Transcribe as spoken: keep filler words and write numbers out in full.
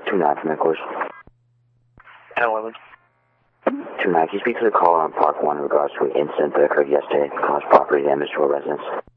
two nine from headquarters. eleven. two nine, can you speak to the caller on Park one in regards to an incident that occurred yesterday that caused property damage to a residence?